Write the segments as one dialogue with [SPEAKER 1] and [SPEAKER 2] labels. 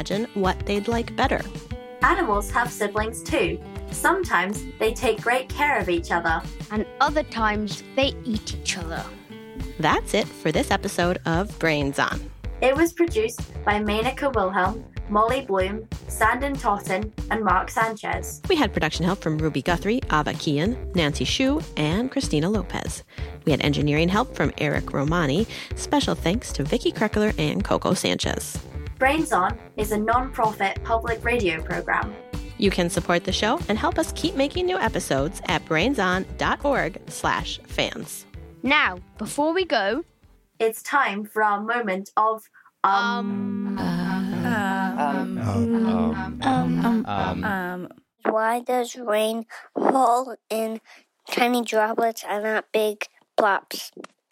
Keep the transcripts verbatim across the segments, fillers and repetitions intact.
[SPEAKER 1] imagine what they'd like better.
[SPEAKER 2] Animals have siblings too. Sometimes they take great care of each other.
[SPEAKER 3] And other times they eat each other.
[SPEAKER 1] That's it for this episode of Brains On.
[SPEAKER 2] It was produced by Menaka Wilhelm, Molly Bloom, Sandon Totten, and Mark Sanchez.
[SPEAKER 1] We had production help from Ruby Guthrie, Ava Kian, Nancy Shu, and Christina Lopez. We had engineering help from Eric Romani. Special thanks to Vicky Kreckler and Coco Sanchez.
[SPEAKER 2] Brains On is a non-profit public radio program.
[SPEAKER 1] You can support the show and help us keep making new episodes at brainson.org slash fans.
[SPEAKER 3] Now, before we go,
[SPEAKER 2] it's time for our moment of um.
[SPEAKER 3] Um.
[SPEAKER 2] Um.
[SPEAKER 3] Um.
[SPEAKER 2] Um.
[SPEAKER 3] Um.
[SPEAKER 4] Um. Why does rain fall in tiny droplets and not big plops?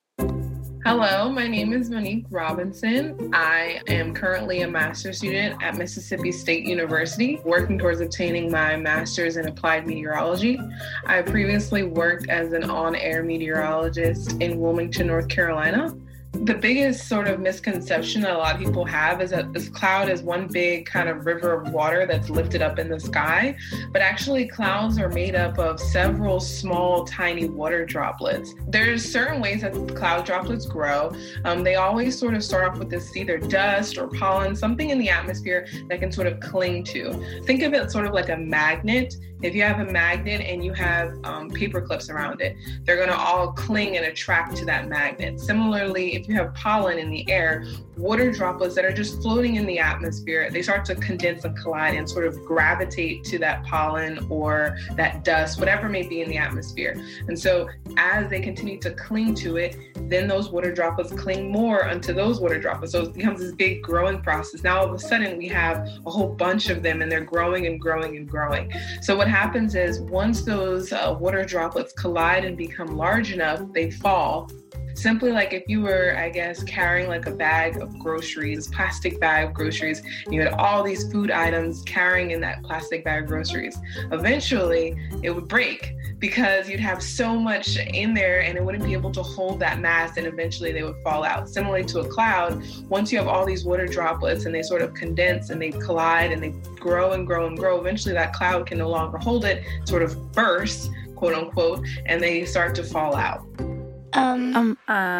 [SPEAKER 5] Hello, my name is Monique Robinson. I am currently a master's student at Mississippi State University, working towards obtaining my master's in applied meteorology. I previously worked as an on-air meteorologist in Wilmington, North Carolina. The biggest sort of misconception that a lot of people have is that this cloud is one big kind of river of water that's lifted up in the sky, but actually clouds are made up of several small, tiny water droplets. There's certain ways that cloud droplets grow. Um, they always sort of start off with this either dust or pollen, something in the atmosphere that can sort of cling to. Think of it sort of like a magnet. If you have a magnet and you have um, paper clips around it, they're going to all cling and attract to that magnet. Similarly, if you have pollen in the air, water droplets that are just floating in the atmosphere, they start to condense and collide and sort of gravitate to that pollen or that dust, whatever may be in the atmosphere. And so as they continue to cling to it, then those water droplets cling more onto those water droplets. So it becomes this big growing process. Now all of a sudden we have a whole bunch of them and they're growing and growing and growing. So what happens is once those uh, water droplets collide and become large enough, they fall. Simply like if you were, I guess, carrying like a bag of groceries, plastic bag of groceries, and you had all these food items carrying in that plastic bag of groceries. Eventually, it would break because you'd have so much in there and it wouldn't be able to hold that mass, and eventually they would fall out. Similarly to a cloud, once you have all these water droplets and they sort of condense and they collide and they grow and grow and grow, eventually that cloud can no longer hold it, sort of bursts, quote unquote, and they start to fall out.
[SPEAKER 4] Um,
[SPEAKER 3] um,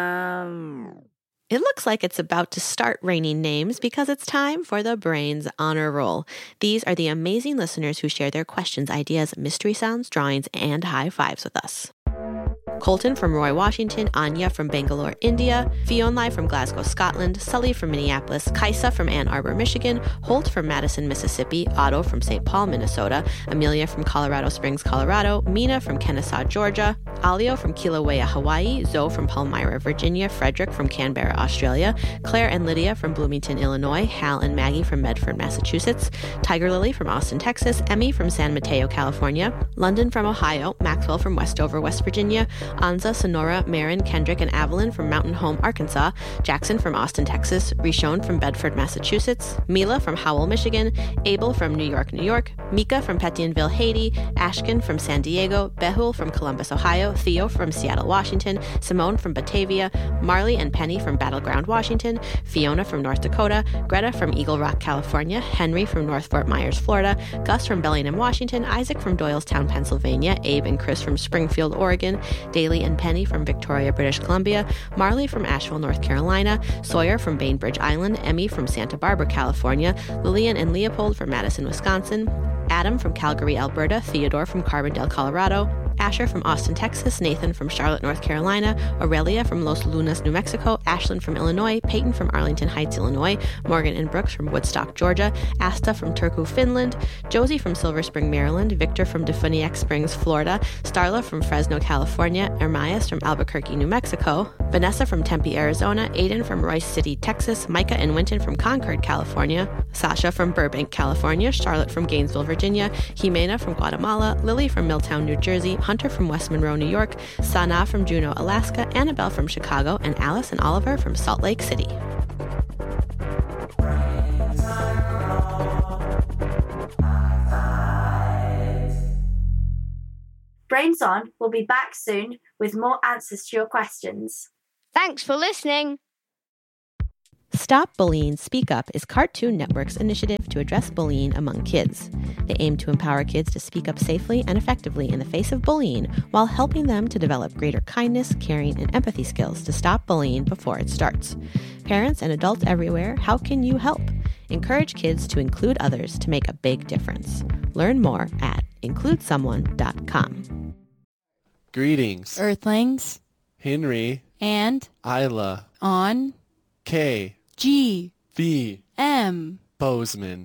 [SPEAKER 4] um.
[SPEAKER 1] It looks like it's about to start raining names because it's time for the Brains Honor Roll. These are the amazing listeners who share their questions, ideas, mystery sounds, drawings, and high fives with us. Colton from Roy, Washington, Anya from Bangalore, India, Fionlai from Glasgow, Scotland, Sully from Minneapolis, Kaisa from Ann Arbor, Michigan, Holt from Madison, Mississippi, Otto from Saint Paul, Minnesota, Amelia from Colorado Springs, Colorado, Mina from Kennesaw, Georgia, Alio from Kilauea, Hawaii, Zoe from Palmyra, Virginia, Frederick from Canberra, Australia, Claire and Lydia from Bloomington, Illinois, Hal and Maggie from Medford, Massachusetts, Tiger Lily from Austin, Texas, Emmy from San Mateo, California, London from Ohio, Maxwell from Westover, West Virginia, Anza, Sonora, Marin, Kendrick, and Evelyn from Mountain Home, Arkansas, Jackson from Austin, Texas, Rishon from Bedford, Massachusetts, Mila from Howell, Michigan, Abel from New York, New York, Mika from Petionville, Haiti, Ashkin from San Diego, Behul from Columbus, Ohio, Theo from Seattle, Washington, Simone from Batavia, Marley and Penny from Battleground, Washington, Fiona from North Dakota, Greta from Eagle Rock, California, Henry from North Fort Myers, Florida, Gus from Bellingham, Washington, Isaac from Doylestown, Pennsylvania, Abe and Chris from Springfield, Oregon, Daly and Penny from Victoria, British Columbia, Marley from Asheville, North Carolina, Sawyer from Bainbridge Island, Emmy from Santa Barbara, California, Lillian and Leopold from Madison, Wisconsin, Adam from Calgary, Alberta, Theodore from Carbondale, Colorado, Asher from Austin, Texas, Nathan from Charlotte, North Carolina, Aurelia from Los Lunas, New Mexico, Ashlyn from Illinois, Peyton from Arlington Heights, Illinois, Morgan and Brooks from Woodstock, Georgia, Asta from Turku, Finland, Josie from Silver Spring, Maryland, Victor from Defuniak Springs, Florida, Starla from Fresno, California, Ermias from Albuquerque, New Mexico, Vanessa from Tempe, Arizona, Aiden from Royce City, Texas, Micah and Winton from Concord, California, Sasha from Burbank, California, Charlotte from Gainesville, Virginia, Jimena from Guatemala, Lily from Milltown, New Jersey, Hunter from West Monroe, New York, Sana from Juneau, Alaska, Annabelle from Chicago, and Alice and Oliver from Salt Lake City.
[SPEAKER 2] Brains On will be back soon with more answers to your questions.
[SPEAKER 3] Thanks for listening.
[SPEAKER 1] Stop Bullying, Speak Up is Cartoon Network's initiative to address bullying among kids. They aim to empower kids to speak up safely and effectively in the face of bullying while helping them to develop greater kindness, caring, and empathy skills to stop bullying before it starts. Parents and adults everywhere, how can you help? Encourage kids to include others to make a big difference. Learn more at include someone dot com.
[SPEAKER 6] Greetings,
[SPEAKER 7] Earthlings,
[SPEAKER 6] Henry,
[SPEAKER 7] and
[SPEAKER 6] Isla,
[SPEAKER 7] on
[SPEAKER 6] K,
[SPEAKER 7] G
[SPEAKER 6] V,
[SPEAKER 7] M.
[SPEAKER 6] Bozeman.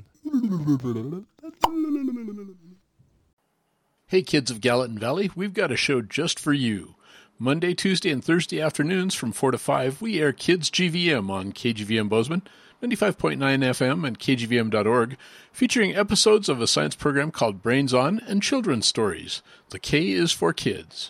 [SPEAKER 8] Hey kids of Gallatin Valley, we've got a show just for you. Monday, Tuesday, and Thursday afternoons from four to five, we air Kids G V M on K G V M Bozeman, ninety-five point nine F M and K G V M dot org, featuring episodes of a science program called Brains On and children's stories. The K is for kids.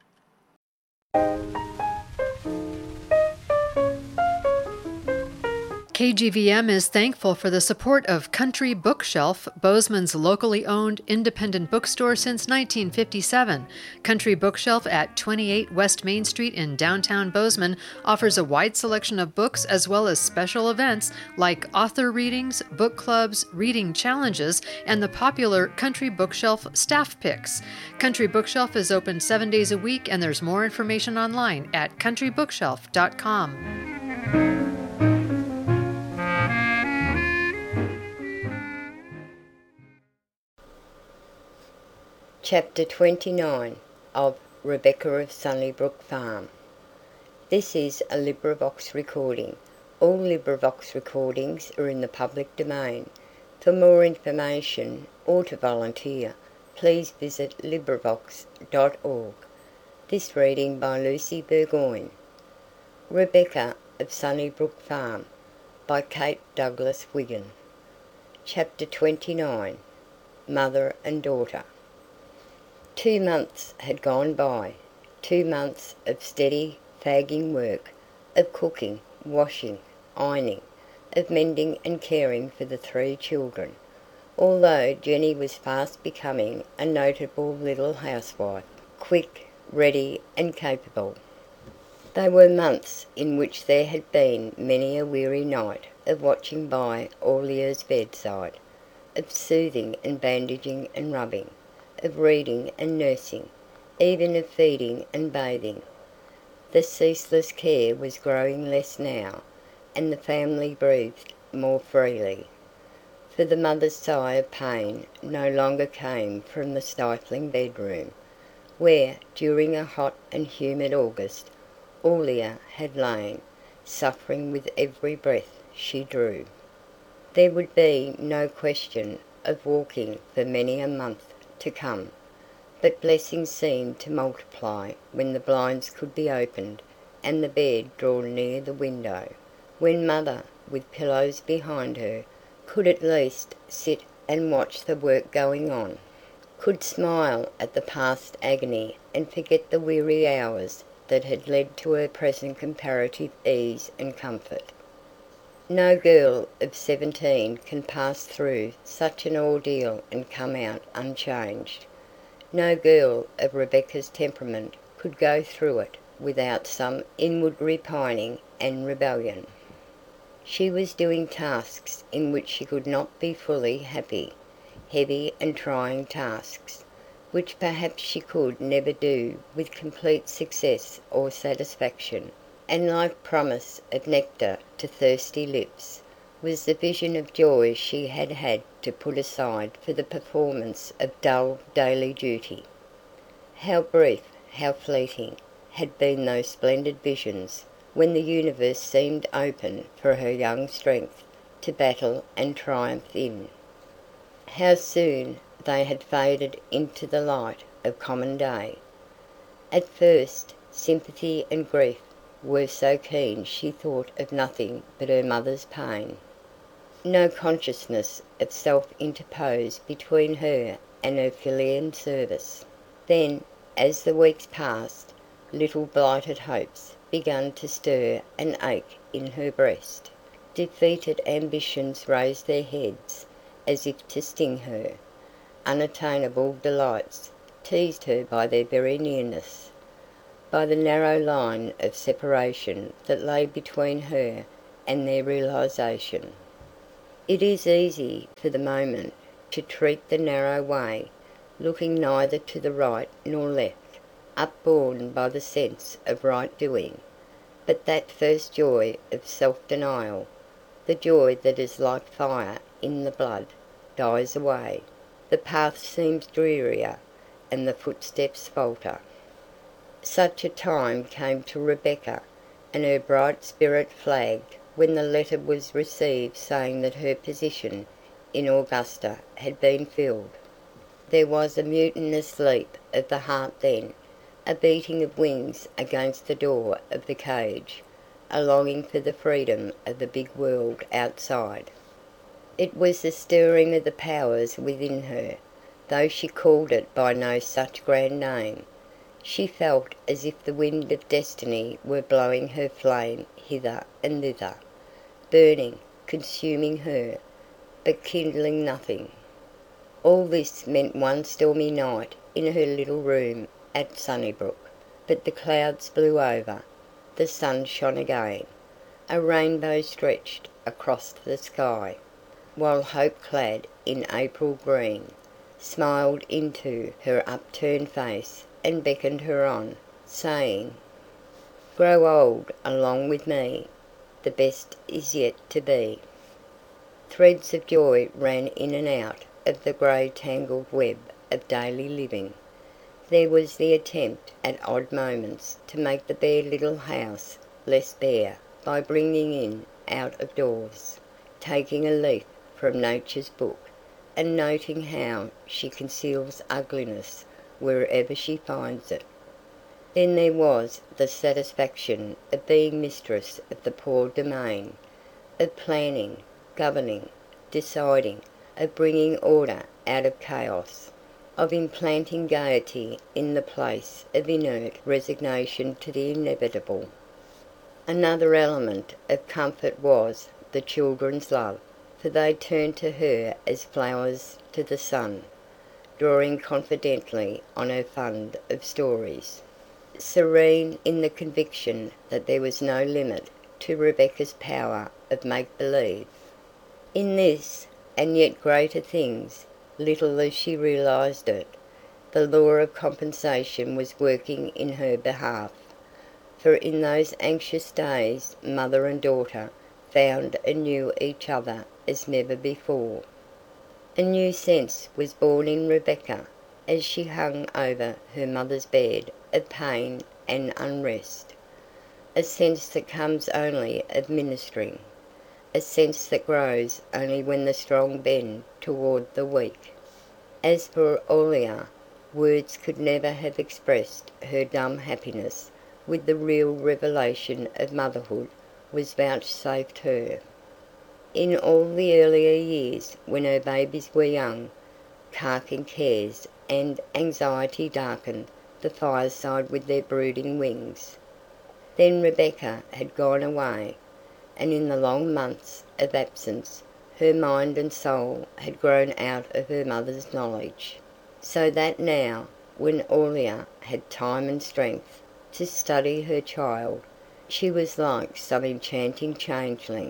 [SPEAKER 9] K G V M is thankful for the support of Country Bookshelf, Bozeman's locally owned independent bookstore since nineteen fifty-seven. Country Bookshelf at twenty-eight West Main Street in downtown Bozeman offers a wide selection of books as well as special events like author readings, book clubs, reading challenges, and the popular Country Bookshelf staff picks. Country Bookshelf is open seven days a week, and there's more information online at country bookshelf dot com.
[SPEAKER 10] Chapter twenty-nine of Rebecca of Sunnybrook Farm. This is a LibriVox recording. All LibriVox recordings are in the public domain. For more information or to volunteer, please visit LibriVox dot org. This reading by Lucy Burgoyne. Rebecca of Sunnybrook Farm by Kate Douglas Wiggin. Chapter twenty-nine. Mother and Daughter. Two months had gone by, two months of steady, fagging work, of cooking, washing, ironing, of mending and caring for the three children, although Jenny was fast becoming a notable little housewife, quick, ready, and capable. They were months in which there had been many a weary night of watching by Aulia's bedside, of soothing and bandaging and rubbing, of reading and nursing, even of feeding and bathing. The ceaseless care was growing less now, and the family breathed more freely, for the mother's sigh of pain no longer came from the stifling bedroom, where, during a hot and humid August, Aulia had lain, suffering with every breath she drew. There would be no question of walking for many a month to come, but blessings seemed to multiply when the blinds could be opened and the bed drawn near the window, when mother, with pillows behind her, could at least sit and watch the work going on, could smile at the past agony and forget the weary hours that had led to her present comparative ease and comfort. No girl of seventeen can pass through such an ordeal and come out unchanged. No girl of Rebecca's temperament could go through it without some inward repining and rebellion. She was doing tasks in which she could not be fully happy, heavy and trying tasks, which perhaps she could never do with complete success or satisfaction. And like promise of nectar to thirsty lips, was the vision of joy she had had to put aside for the performance of dull daily duty. How brief, how fleeting, had been those splendid visions when the universe seemed open for her young strength to battle and triumph in. How soon they had faded into the light of common day. At first, sympathy and grief were so keen she thought of nothing but her mother's pain. No consciousness of self interposed between her and her filial service. Then, as the weeks passed, little blighted hopes began to stir and ache in her breast. Defeated ambitions raised their heads as if to sting her. Unattainable delights teased her by their very nearness, by the narrow line of separation that lay between her and their realisation. It is easy for the moment to tread the narrow way, looking neither to the right nor left, upborne by the sense of right doing. But that first joy of self-denial, the joy that is like fire in the blood, dies away. The path seems drearier, and the footsteps falter. Such a time came to Rebecca, and her bright spirit flagged when the letter was received saying that her position in Augusta had been filled. There was a mutinous leap of the heart then, a beating of wings against the door of the cage, a longing for the freedom of the big world outside. It was the stirring of the powers within her, though she called it by no such grand name. She felt as if the wind of destiny were blowing her flame hither and thither, burning, consuming her, but kindling nothing. All this meant one stormy night in her little room at Sunnybrook, but the clouds blew over, the sun shone again, a rainbow stretched across the sky, while hope clad in April green smiled into her upturned face and beckoned her on, saying, "Grow old along with me, the best is yet to be." Threads of joy ran in and out of the grey tangled web of daily living. There was the attempt at odd moments to make the bare little house less bare by bringing in out of doors, taking a leaf from nature's book, and noting how she conceals ugliness wherever she finds it. Then there was the satisfaction of being mistress of the poor domain, of planning, governing, deciding, of bringing order out of chaos, of implanting gaiety in the place of inert resignation to the inevitable. Another element of comfort was the children's love, for they turned to her as flowers to the sun, drawing confidently on her fund of stories, serene in the conviction that there was no limit to Rebecca's power of make-believe. In this, and yet greater things, little as she realised it, the law of compensation was working in her behalf, for in those anxious days mother and daughter found and knew each other as never before. A new sense was born in Rebecca as she hung over her mother's bed of pain and unrest, a sense that comes only of ministering, a sense that grows only when the strong bend toward the weak. As for Aurelia, words could never have expressed her dumb happiness with the real revelation of motherhood was vouchsafed her. In all the earlier years, when her babies were young, carking cares and anxiety darkened the fireside with their brooding wings. Then Rebecca had gone away, and in the long months of absence her mind and soul had grown out of her mother's knowledge, so that now, when Aurelia had time and strength to study her child, she was like some enchanting changeling.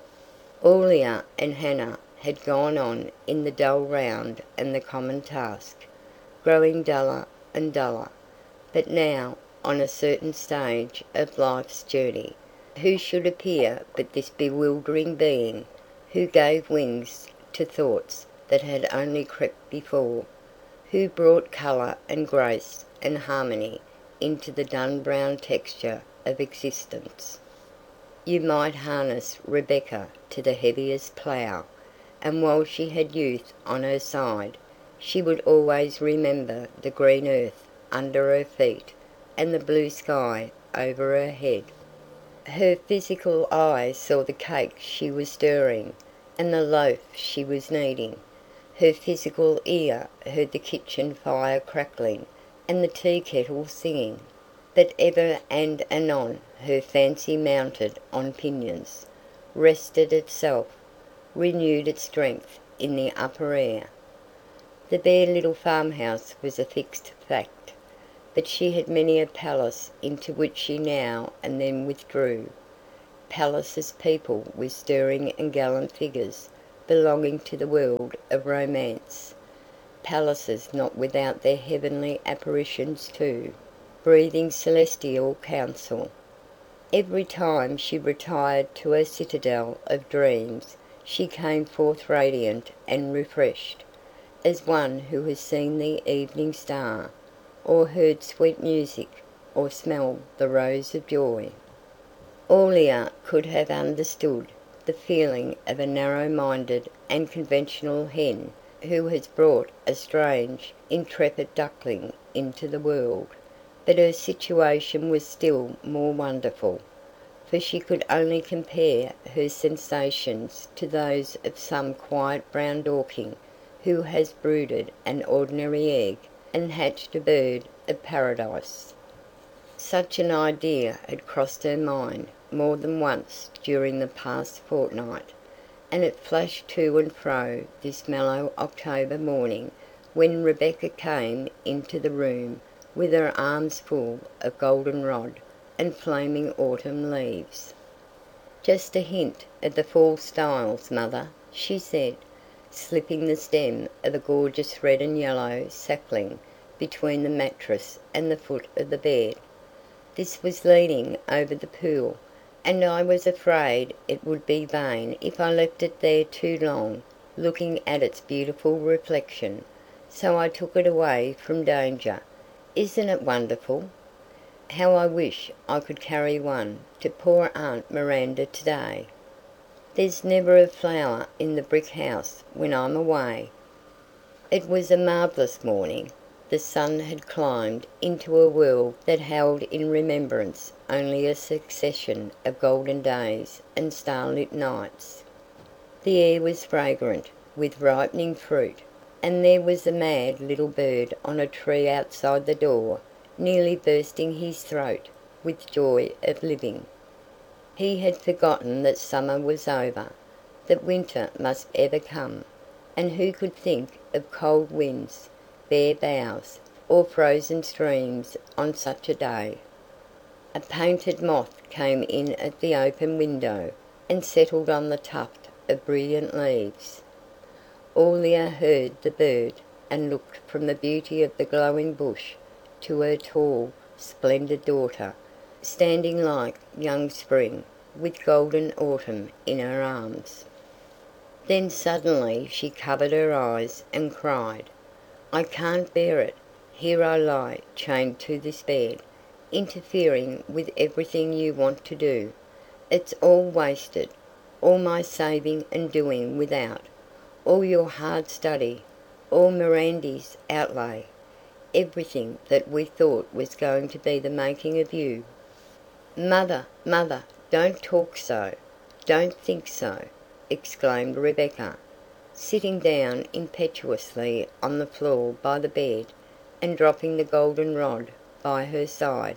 [SPEAKER 10] Aurelia and Hannah had gone on in the dull round and the common task, growing duller and duller, but now, on a certain stage of life's journey, who should appear but this bewildering being, who gave wings to thoughts that had only crept before, who brought colour and grace and harmony into the dun brown texture of existence. You might harness Rebecca to the heaviest plough, and while she had youth on her side, she would always remember the green earth under her feet and the blue sky over her head. Her physical eye saw the cake she was stirring and the loaf she was kneading. Her physical ear heard the kitchen fire crackling and the tea kettle singing. But ever and anon her fancy mounted on pinions, rested itself, renewed its strength in the upper air. The bare little farmhouse was a fixed fact, but she had many a palace into which she now and then withdrew, palaces peopled with stirring and gallant figures belonging to the world of romance. Palaces not without their heavenly apparitions too, breathing celestial counsel. Every time she retired to her citadel of dreams she came forth radiant and refreshed, as one who has seen the evening star, or heard sweet music, or smelled the rose of joy. Aurelia could have understood the feeling of a narrow-minded and conventional hen who has brought a strange, intrepid duckling into the world, but her situation was still more wonderful, for she could only compare her sensations to those of some quiet brown Dorking who has brooded an ordinary egg and hatched a bird of paradise. Such an idea had crossed her mind more than once during the past fortnight, and it flashed to and fro this mellow October morning when Rebecca came into the room with her arms full of goldenrod and flaming autumn leaves. "Just a hint of the fall styles, mother," she said, slipping the stem of a gorgeous red and yellow sapling between the mattress and the foot of the bed. "This was leaning over the pool, and I was afraid it would be vain if I left it there too long, looking at its beautiful reflection, so I took it away from danger. Isn't it wonderful? How I wish I could carry one to poor Aunt Miranda today. There's never a flower in the brick house when I'm away." It was a marvellous morning. The sun had climbed into a world that held in remembrance only a succession of golden days and starlit nights. The air was fragrant with ripening fruit, and there was a mad little bird on a tree outside the door, nearly bursting his throat with joy of living. He had forgotten that summer was over, that winter must ever come, and who could think of cold winds, bare boughs, or frozen streams on such a day? A painted moth came in at the open window and settled on the tuft of brilliant leaves. Aurelia heard the bird and looked from the beauty of the glowing bush to her tall, splendid daughter, standing like young spring, with golden autumn in her arms. Then suddenly she covered her eyes and cried, "I can't bear it. Here I lie chained to this bed, interfering with everything you want to do. It's all wasted, all my saving and doing without, all your hard study, all Mirandy's outlay, everything that we thought was going to be the making of you." "Mother, mother, don't talk so, don't think so," exclaimed Rebecca, sitting down impetuously on the floor by the bed and dropping the goldenrod by her side.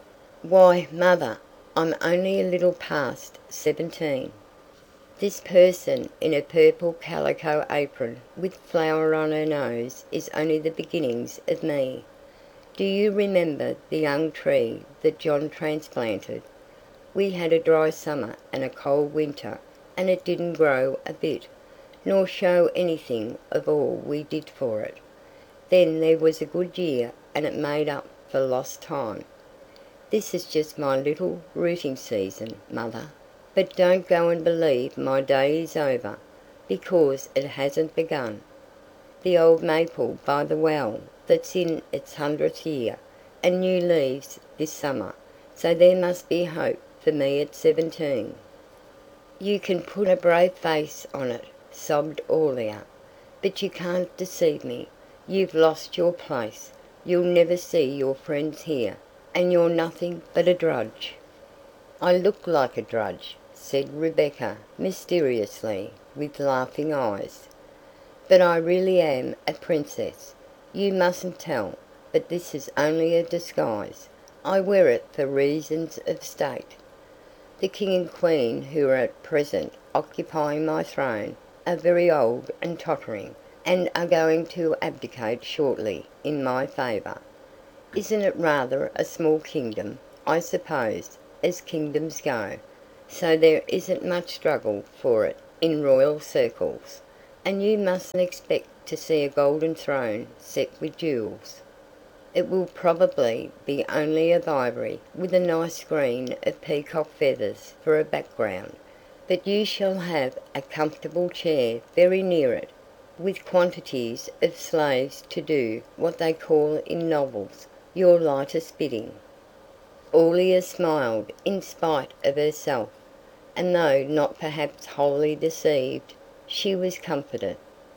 [SPEAKER 10] "Why, mother, I'm only a little past seventeen. This person in a purple calico apron with flower on her nose is only the beginnings of me. Do you remember the young tree that John transplanted? We had a dry summer and a cold winter, and it didn't grow a bit, nor show anything of all we did for it. Then there was a good year, and it made up for lost time. This is just my little rooting season, mother. But don't go and believe my day is over, because it hasn't begun. The old maple by the well that's in its hundredth year, and new leaves this summer, so there must be hope for me at seventeen." "You can put a brave face on it," sobbed Aurelia, "but you can't deceive me. You've lost your place. You'll never see your friends here, and you're nothing but a drudge." "I look like a drudge," said Rebecca mysteriously, with laughing eyes. "But I really am a princess. You mustn't tell, but this is only a disguise. I wear it for reasons of state. The king and queen who are at present occupying my throne are very old and tottering, and are going to abdicate shortly in my favour. Isn't it rather a small kingdom, I suppose, as kingdoms go? so there isn't much struggle for it in royal circles, and you mustn't expect to see a golden throne set with jewels. It will probably be only of ivory, with a nice screen of peacock feathers for a background, but you shall have a comfortable chair very near it, with quantities of slaves to do what they call in novels your lightest bidding." Aurelia smiled in spite of herself, and though not perhaps wholly deceived, she was comforted.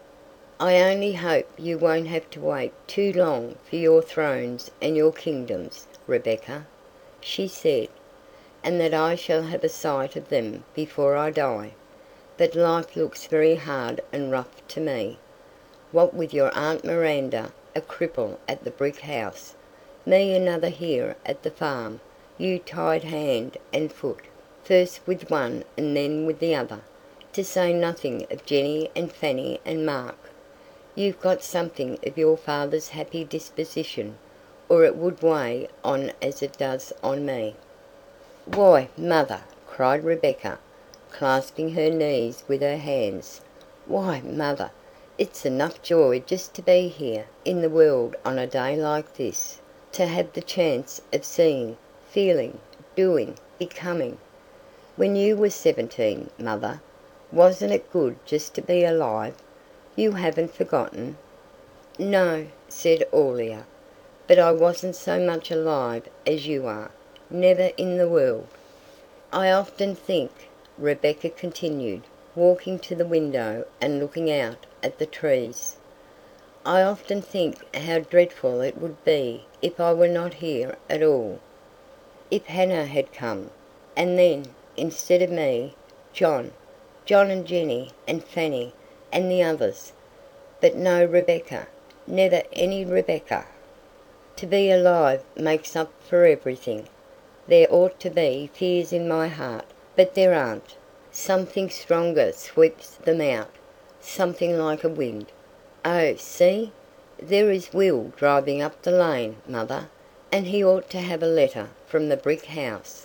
[SPEAKER 10] "I only hope you won't have to wait too long for your thrones and your kingdoms, Rebecca," she said, "and that I shall have a sight of them before I die. But life looks very hard and rough to me. What with your Aunt Miranda, a cripple at the brick house, me another here at the farm, you tied hand and foot, first with one and then with the other, to say nothing of Jenny and Fanny and Mark. You've got something of your father's happy disposition, or it would weigh on as it does on me." "Why, mother," cried Rebecca, clasping her knees with her hands, "why, mother, it's enough joy just to be here in the world on a day like this, to have the chance of seeing, feeling, doing, becoming. When you were seventeen, mother, wasn't it good just to be alive? You haven't forgotten?" "No," said Aurelia, "but I wasn't so much alive as you are, never in the world. I often think," Rebecca continued, walking to the window and looking out at the trees, "I often think how dreadful it would be if I were not here at all. If Hannah had come, and then, instead of me, John, John and Jenny and Fanny and the others, but no Rebecca, never any Rebecca. To be alive makes up for everything. There ought to be fears in my heart, but there aren't. Something stronger sweeps them out, something like a wind. Oh, see, there is Will driving up the lane, mother, and he ought to have a letter from the brick house."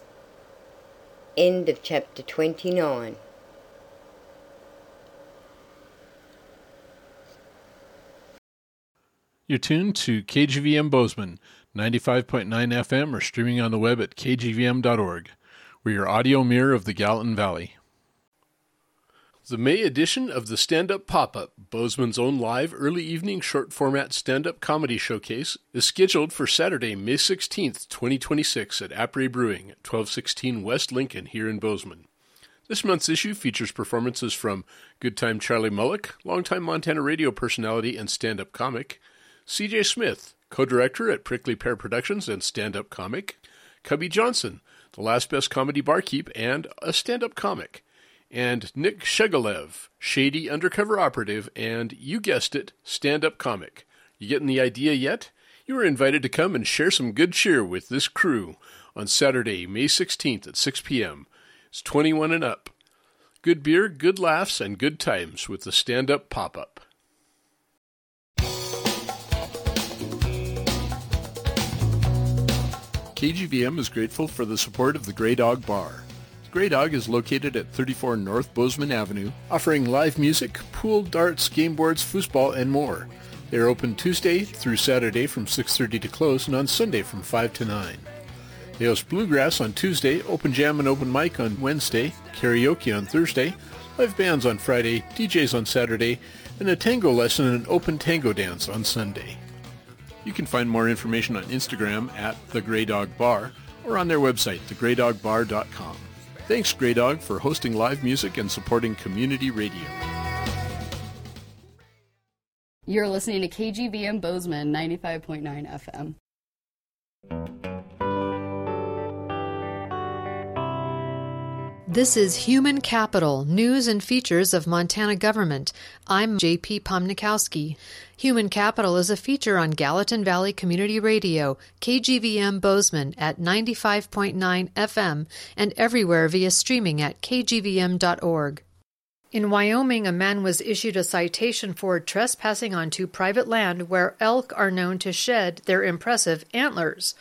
[SPEAKER 10] End of chapter twenty-nine.
[SPEAKER 8] You're tuned to K G V M Bozeman, ninety-five point nine F M, or streaming on the web at k g v m dot org. We're your audio mirror of the Gallatin Valley. The May edition of the Stand-Up Pop-Up, Bozeman's own live early evening short-format stand-up comedy showcase, is scheduled for Saturday, May sixteenth, twenty twenty-six at Apres Brewing at twelve sixteen West Lincoln here in Bozeman. This month's issue features performances from Good Time Charlie Mullock, longtime Montana radio personality and stand-up comic, C J Smith, co-director at Prickly Pear Productions and stand-up comic, Cubby Johnson, the last best comedy barkeep and a stand-up comic, and Nick Shegalev, shady undercover operative and, you guessed it, stand-up comic. You getting the idea yet? You are invited to come and share some good cheer with this crew on Saturday, May sixteenth at six p.m. It's twenty-one and up. Good beer, good laughs, and good times with the Stand-Up Pop-Up. K G V M is grateful for the support of the Grey Dog Bar. The Grey Dog is located at thirty-four North Bozeman Avenue, offering live music, pool, darts, game boards, foosball, and more. They are open Tuesday through Saturday from six thirty to close, and on Sunday from five to nine. They host bluegrass on Tuesday, open jam and open mic on Wednesday, karaoke on Thursday, live bands on Friday, D Js on Saturday, and a tango lesson and open tango dance on Sunday. You can find more information on Instagram at The Grey Dog Bar or on their website, the grey dog bar dot com. Thanks, Grey Dog, for hosting live music and supporting community radio.
[SPEAKER 11] You're listening to K G V M Bozeman, ninety-five point nine F M.
[SPEAKER 9] This is Human Capital, News and Features of Montana Government. I'm J P Pomnikowski. Human Capital is a feature on Gallatin Valley Community Radio, K G V M Bozeman at ninety-five point nine F M, and everywhere via streaming at k g v m dot org. In Wyoming, a man was issued a citation for trespassing onto private land where elk are known to shed their impressive antlers.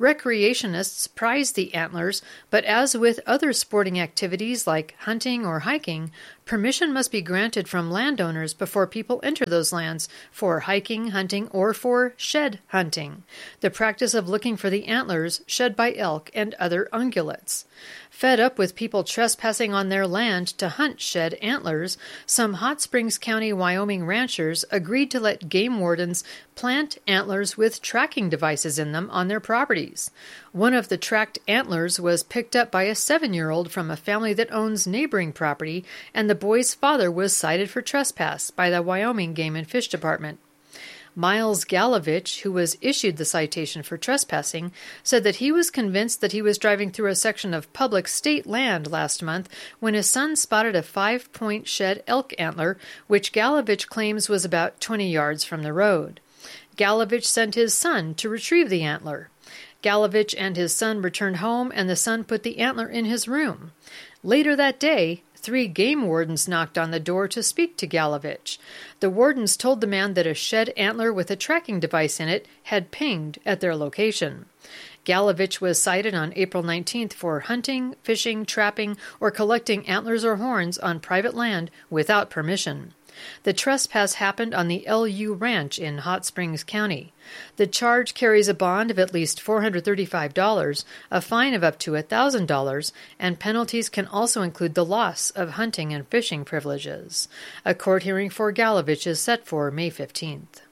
[SPEAKER 9] Recreationists prize the antlers, but as with other sporting activities like hunting or hiking, permission must be granted from landowners before people enter those lands for hiking, hunting, or for shed hunting, the practice of looking for the antlers shed by elk and other ungulates. Fed up with people trespassing on their land to hunt shed antlers, some Hot Springs County, Wyoming ranchers agreed to let game wardens plant antlers with tracking devices in them on their properties. One of the tracked antlers was picked up by a seven-year-old from a family that owns neighboring property, and the boy's father was cited for trespass by the Wyoming Game and Fish Department. Miles Galovich, who was issued the citation for trespassing, said that he was convinced that he was driving through a section of public state land last month when his son spotted a five-point shed elk antler, which Galovich claims was about twenty yards from the road. Galovich sent his son to retrieve the antler. Galovich and his son returned home, and the son put the antler in his room. Later that day, three game wardens knocked on the door to speak to Galovich. The wardens told the man that a shed antler with a tracking device in it had pinged at their location. Galovich was cited on April nineteenth for hunting, fishing, trapping, or collecting antlers or horns on private land without permission. The trespass happened on the L U Ranch in Hot Springs County. The charge carries a bond of at least four hundred thirty-five dollars, a fine of up to one thousand dollars, and penalties can also include the loss of hunting and fishing privileges. A court hearing for Galovich is set for May fifteenth.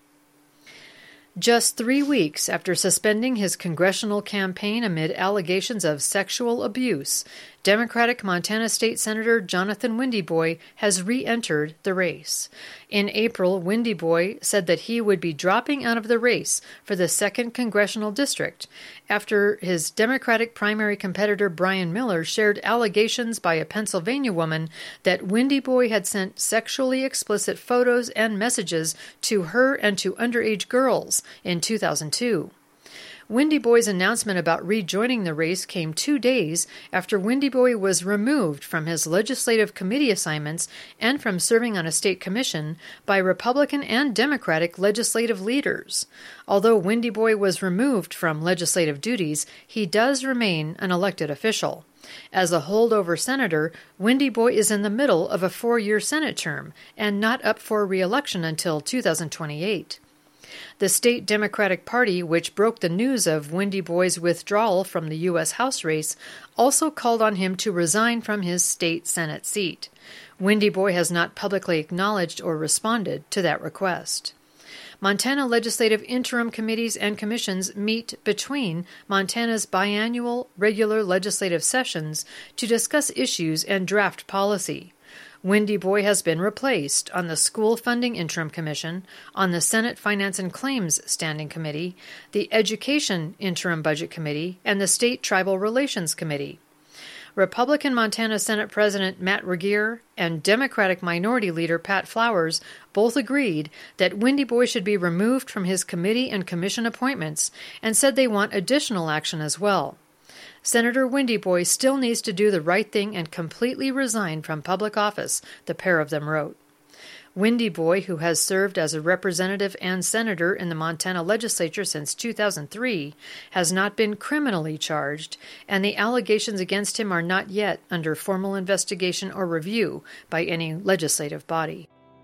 [SPEAKER 9] Just three weeks after suspending his congressional campaign amid allegations of sexual abuse, Democratic Montana State Senator Jonathan Windyboy has re-entered the race. In April, Windyboy said that he would be dropping out of the race for the second congressional district after his Democratic primary competitor Brian Miller shared allegations by a Pennsylvania woman that Windyboy had sent sexually explicit photos and messages to her and to underage girls in two thousand two. Windyboy's announcement about rejoining the race came two days after Windyboy was removed from his legislative committee assignments and from serving on a state commission by Republican and Democratic legislative leaders. Although Windyboy was removed from legislative duties, he does remain an elected official. As a holdover senator, Windyboy is in the middle of a four-year Senate term and not up for re-election until two thousand twenty-eight. The state Democratic Party, which broke the news of Windyboy's withdrawal from the U S House race, also called on him to resign from his state Senate seat. Windyboy has not publicly acknowledged or responded to that request. Montana legislative interim committees and commissions meet between Montana's biannual regular legislative sessions to discuss issues and draft policy. Windyboy has been replaced on the School Funding Interim Commission, on the Senate Finance and Claims Standing Committee, the Education Interim Budget Committee, and the State Tribal Relations Committee. Republican Montana Senate President Matt Regier and Democratic Minority Leader Pat Flowers both agreed that Windyboy should be removed from his committee and commission appointments and said they want additional action as well. Senator Windyboy still needs to do the right thing and completely resign from public office, the pair of them wrote. Windyboy, who has served as a representative and senator in the Montana legislature since two thousand three, has not been criminally charged, and the allegations against him are not yet under formal investigation or review by any legislative body.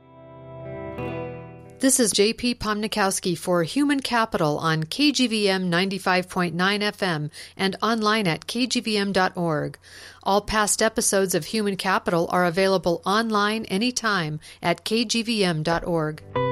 [SPEAKER 9] This is J P Pomnikowski for Human Capital on K G V M ninety-five point nine F M and online at k g v m dot org. All past episodes of Human Capital are available online anytime at k g v m dot org.